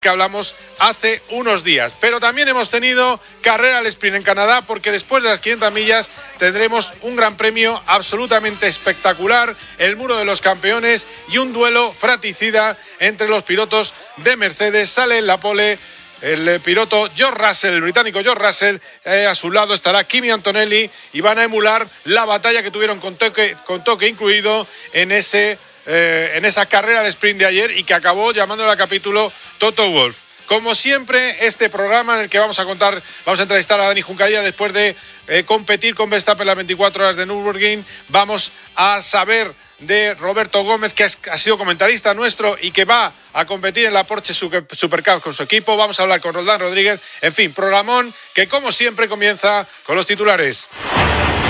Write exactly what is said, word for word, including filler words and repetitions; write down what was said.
que hablamos hace unos días. Pero también hemos tenido carrera al sprint en Canadá, porque después de las quinientas millas tendremos un gran premio absolutamente espectacular, el Muro de los Campeones y un duelo fratricida entre los pilotos de Mercedes. Sale en la pole el piloto George Russell, el británico George Russell, eh, a su lado estará Kimi Antonelli y van a emular la batalla que tuvieron con toque, con toque incluido en ese eh, en esa carrera de sprint de ayer y que acabó llamándole a capítulo Toto Wolff. Como siempre, este programa en el que vamos a contar, vamos a entrevistar a Dani Junqueira después de eh, competir con Verstappen las veinticuatro horas de Nürburgring. Vamos a saber de Roberto Gómez, que es, ha sido comentarista nuestro y que va a competir en la Porsche Supercup con su equipo. Vamos a hablar con Roldán Rodríguez. En fin, programón que como siempre comienza con los titulares.